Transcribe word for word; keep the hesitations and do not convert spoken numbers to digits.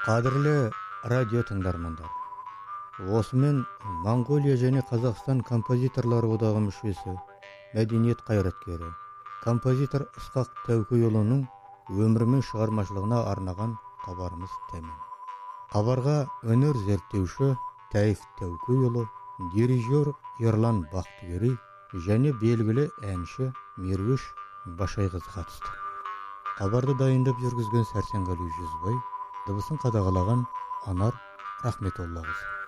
Қадірлі радио тыңдармандар, осымен Моңғолия және Қазақстан композиторлар одағы мүшесі, мәдениет қайраткері, композитор Ысқақ Тәукеұлының өмірі мен шығармашылығына арнаған хабарымыз тәмам. Хабарға өнер зерттеуші Тәйф Тәукеұлы, дирижер Ерлан Бақтыгерей және белгілі әнші Меруеш Башайқызы қатысты. Хабарды дайындап жүргізген Сәрсенғали Жүзбай, дыбысын қадағалаған Анар Рахметоллақызы.